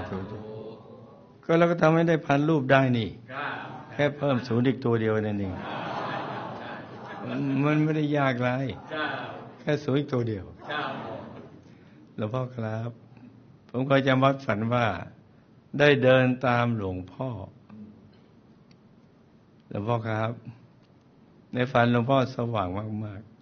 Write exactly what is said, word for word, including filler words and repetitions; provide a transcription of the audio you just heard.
ธุก็เราก็ทำให้ได้พันรูปได้นี่แค่เพิ่มศูนย์อีกตัวเดียวนั่นเองมันไม่ได้ยากอะไรแค่ศูนย์อีกตัวเดียวหลวงพ่อครับผมเคยจำวัดฝันว่าได้เดินตามหลวงพ่อหลวงพ่อครับในฝันหลวงพ่อสว่างมากๆ